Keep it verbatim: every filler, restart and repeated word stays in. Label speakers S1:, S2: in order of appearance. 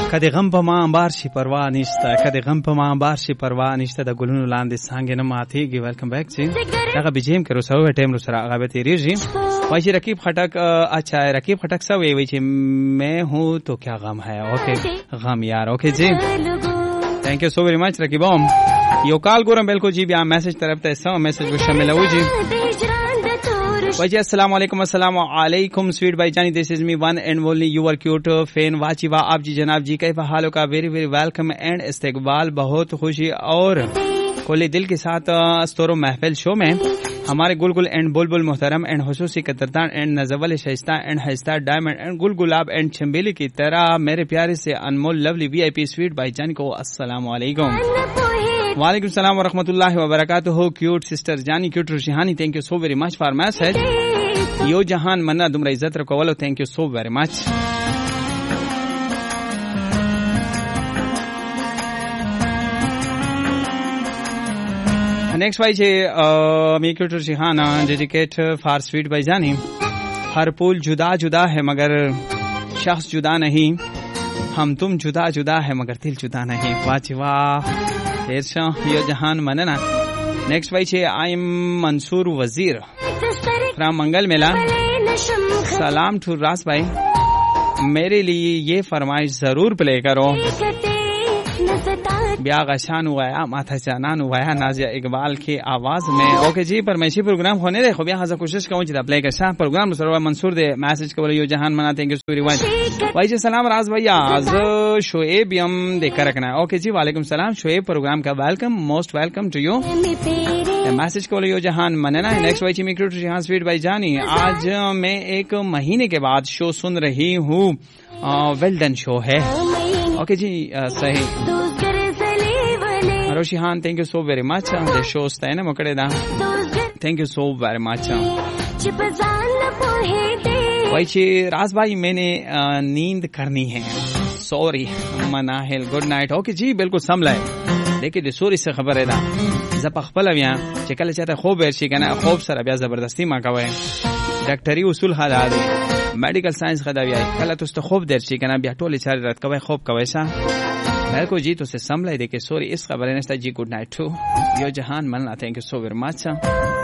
S1: کدی غم په ما بار شي پروا نشته کدی غم په ما بار شي پروا نشته د ګلونو لاندې څنګه نه ماتېږي. ویلکم بیک چې هغه بجیم کرو سو ټیم رو سره هغه به تیریږي. وای چې رقیب خټک اچھا رقیب خټک سو وی چې میں ہوں تو کیا غم ہے. اوکے غم یار اوکے جی تھینک یو سو ویری مچ رقیبم. یو کال ګورم بالکل جی بیا میسج طرف ته سم میسج به شامل و جی. وای جی السلام علیکم السلام علیکم سویٹ بھائی جانی دس از می ون اینڈ اونلی یور کیوٹ فین واچی وا آپ جی جناب جی کیف حالوں کا ویری ویری ویلکم اینڈ استقبال. بہت خوشی اور کھلے دل کے ساتھ استورو محفل شو میں ہمارے گلگل اینڈ بلبل محترم اینڈ خصوصی قدردان اینڈ نزول شائستہ اینڈ ہائستہ ڈائمنڈ اینڈ گل گلاب اینڈ چمبیلی کی طرح میرے پیارے سے انمول لولی وی آئی پی سویٹ بھائی جان کو السلام علیکم. وعلیکم السلام ورحمۃ اللہ وبرکاتہ. کیوٹ سسٹر جانی کیوٹ روشانی تھینک یو سو ویری مچ فار میسج. یو جہان منا دمرا عزت رکولو تھینک یو سو ویری مچ. نیکسٹ بھائی جی می کیوٹ روشان ڈیڈیکیٹ فار سویٹ بھائی جانی. ہر پھول جدا جدا ہے مگر شخص جدا نہیں. ہم تم جدا جدا ہے مگر دل جدا نہیں. واہ جی واہ یو جہان مننا. نیکسٹ بھائی چھ آئی ایم منصور وزیر فرام منگل میلا. سلام ٹو راس بھائی میرے لیے یہ فرمائش ضرور پلے کرو. بیا غشان ہوا ماتھا جانان ہوا نازیہ اقبال کی آواز میں. اوکے جی پرمیشی پروگرام ہونے دے خوبیا ہزا کوشش کروں جدا پلے کرشا پروگرام سروا منصور دے میسج کو یو جہان منا تھینک یو سوری وائ بھائی جی سلام راز بھیا از شعیب یم دیکھ رکھنا. اوکے جی وعلیکم السلام شعیب پروگرام کا ویلکم موسٹ ویلکم ٹو یو میسج کو یو جہان مننا. نیکسٹ بھائی میکرو ٹو جہان سویٹ بھائی جانی آج میں ایک مہینے کے بعد شو سن رہی ہوں. ویل ڈن شو ہے. اوکے جی صحیح روشیحان تھینک یو سو ویری مچ. دے شو ستا ہے نا مکڑے دا تھینک یو سو ویری مچ. بھائی چی راز بھائی میں نے نیند کرنی ہے سوری مناہل گڈ نائٹ. اوکے جی بالکل سملائے دیکھیں دے سوری سے خبر ہے دا زپا خپل بیا چکل چاہتا خوب ورشی کنا خوب سره بیا زبردستی ما کوي. ډاکټري اصول خدا دي میډیکل ساينس خدا بیا کله تاسو خوب درشي کنا بیا ټول چاري رات کوي خوب کوي سا بالکل جی تو سے سملائے دیکھیں سوری اس خبر ہے جی گڈ نائٹ ٹو یو جہان ملنا تھینک یو سو ویری مچ.